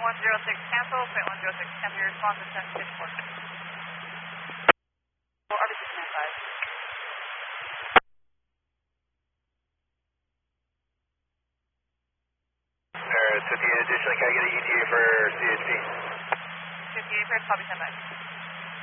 106 cancel, point 106 cancel your response to 1064. RBC standby. There's 58 additional, can I get a ETA for CHP? 58 first, copy standby.